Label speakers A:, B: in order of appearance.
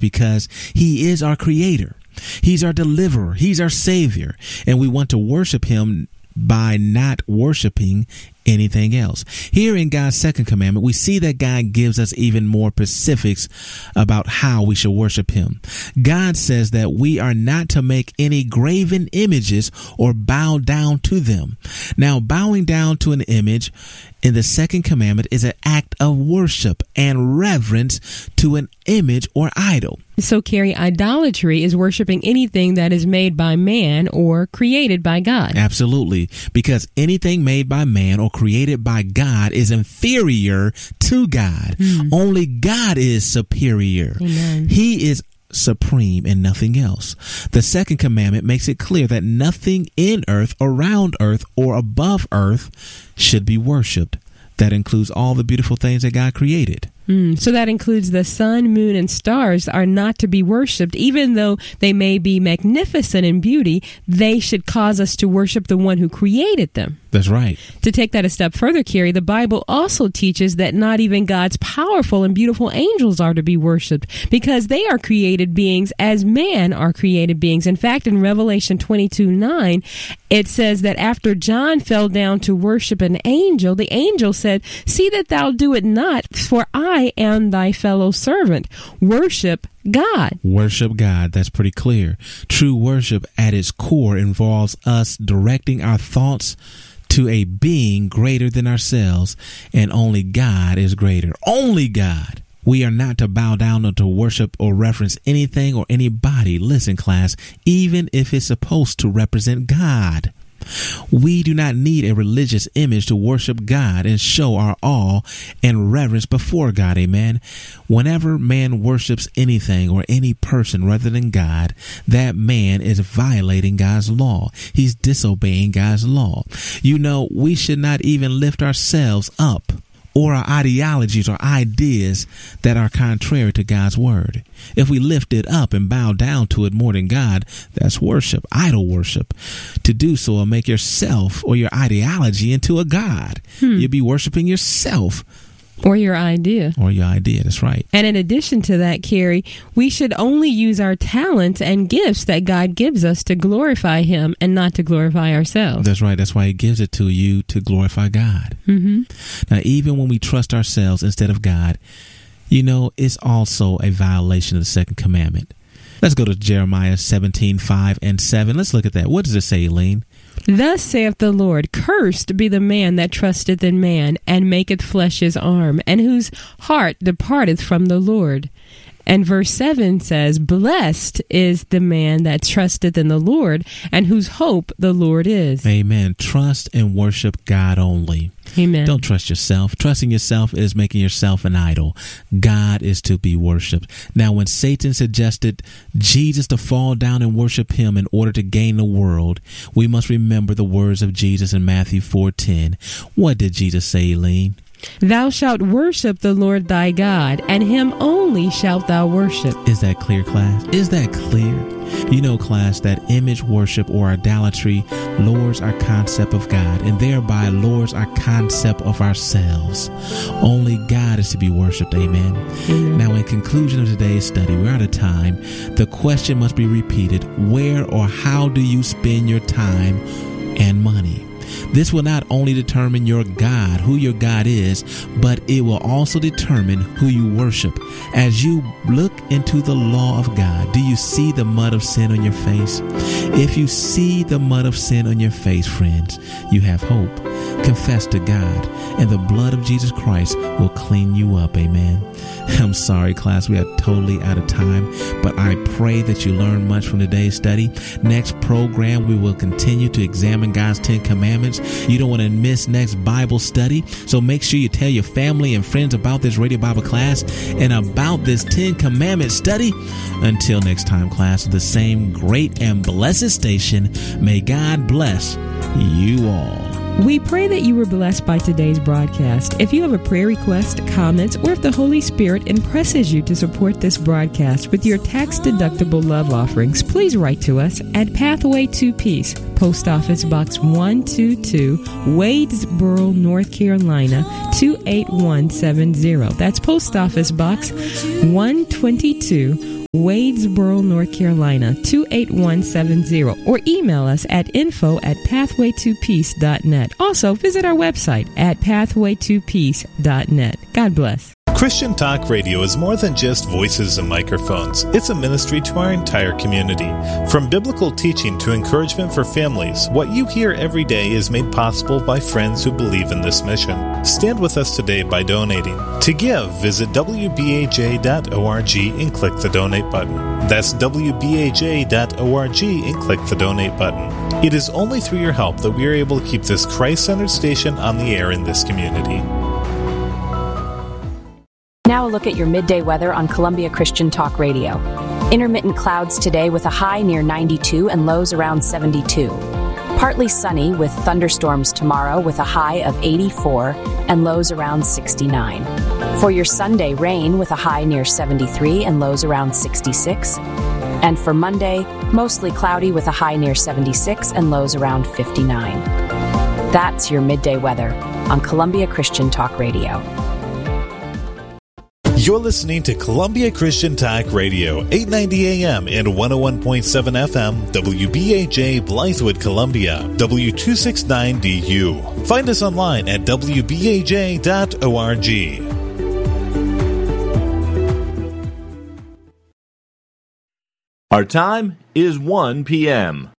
A: because he is our creator. He's our deliverer. He's our savior. And we want to worship him by not worshiping anything else. Here in God's second commandment, we see that God gives us even more specifics about how we should worship him. God says that we are not to make any graven images or bow down to them. Now, bowing down to an image in the second commandment is an act of worship and reverence to an image or idol.
B: So, Carrie, idolatry is worshiping anything that is made by man or created by God.
A: Absolutely, because anything made by man or created by God is inferior to God. Only God is superior.
B: Amen.
A: He is supreme and nothing else. The second commandment makes it clear that nothing in earth, around earth, or above earth should be worshipped. That includes all the beautiful things that God created.
B: So that includes the sun, moon, and stars are not to be worshipped. Even though they may be magnificent in beauty, they should cause us to worship the one who created them.
A: That's right.
B: To take that a step further, Carrie, the Bible also teaches that not even God's powerful and beautiful angels are to be worshipped because they are created beings as man are created beings. In fact, in Revelation 22:9, it says that after John fell down to worship an angel, the angel said, "See that thou do it not, for I am thy fellow servant." Worship God.
A: Worship God. That's pretty clear. True worship at its core involves us directing our thoughts to a being greater than ourselves, and only God is greater. Only God. We are not to bow down or to worship or reference anything or anybody. Listen, class, even if it's supposed to represent God. We do not need a religious image to worship God and show our awe and reverence before God. Amen. Whenever man worships anything or any person rather than God, that man is violating God's law. He's disobeying God's law. You know, we should not even lift ourselves up or our ideologies or ideas that are contrary to God's word. If we lift it up and bow down to it more than God, that's worship, idol worship. To do so will make yourself or your ideology into a god. You'll be worshiping yourself.
B: Or your idea.
A: Or your idea, that's right.
B: And in addition to that, Carrie, we should only use our talents and gifts that God gives us to glorify him and not to glorify ourselves.
A: That's right. That's why he gives it to you to glorify God. Now, even when we trust ourselves instead of God, you know, it's also a violation of the second commandment. Let's go to Jeremiah 17:5-7. Let's look at that. What does it say, Elaine?
B: Thus saith the Lord, cursed be the man that trusteth in man, and maketh flesh his arm, and whose heart departeth from the Lord. And verse 7 says, blessed is the man that trusteth in the Lord, and whose hope the Lord is.
A: Amen. Trust and worship God only.
B: Amen.
A: Don't trust yourself. Trusting yourself is making yourself an idol. God is to be worshipped. Now, when Satan suggested Jesus to fall down and worship him in order to gain the world, we must remember the words of Jesus in Matthew 4:10. What did Jesus say, Elaine?
B: Thou shalt worship the Lord thy God, and him only shalt thou worship.
A: Is that clear, class? Is that clear? You know, class, that image worship or idolatry lowers our concept of God and thereby lowers our concept of ourselves. Only God is to be worshipped. Amen. Now, in conclusion of today's study, we're out of time. The question must be repeated. Where or how do you spend your time and money? This will not only determine your God, who your God is, but it will also determine who you worship. As you look into the law of God, do you see the mud of sin on your face? If you see the mud of sin on your face, friends, you have hope. Confess to God, and the blood of Jesus Christ will clean you up. Amen. I'm sorry, class, we are totally out of time, but I pray that you learned much from today's study. Next program, we will continue to examine God's 10 commandments. You don't want to miss next Bible study, so make sure you tell your family and friends about this Radio Bible class and about this 10 commandment study. Until next time, class, the same great and blessed station, may God bless you all.
B: We pray that you were blessed by today's broadcast. If you have a prayer request, comments, or if the Holy Spirit impresses you to support this broadcast with your tax-deductible love offerings, please write to us at Pathway to Peace, Post Office Box 122, Wadesboro, North Carolina, 28170. That's Post Office Box 122, Wadesboro, North Carolina, 28170, or email us at info@pathway2peace.net. Also, visit our website at pathway2peace.net. God bless.
C: Christian Talk Radio is more than just voices and microphones. It's a ministry to our entire community. From biblical teaching to encouragement for families, what you hear every day is made possible by friends who believe in this mission. Stand with us today by donating. To give, visit wbaj.org and click the donate button. That's wbaj.org and click the donate button. It is only through your help that we are able to keep this Christ-centered station on the air in this community.
D: Now a look at your midday weather on Columbia Christian Talk Radio. Intermittent clouds today with a high near 92 and lows around 72. Partly sunny with thunderstorms tomorrow with a high of 84 and lows around 69. For your Sunday, rain with a high near 73 and lows around 66. And for Monday, mostly cloudy with a high near 76 and lows around 59. That's your midday weather on Columbia Christian Talk Radio.
C: You're listening to Columbia Christian Talk Radio, 890 AM and 101.7 FM, WBAJ Blythewood, Columbia, W269DU. Find us online at wbaj.org.
E: Our time is 1 p.m.